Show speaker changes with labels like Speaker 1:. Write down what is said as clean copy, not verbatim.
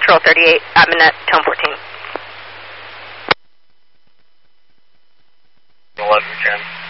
Speaker 1: Control 38, admin at tone 14.
Speaker 2: 11, 10.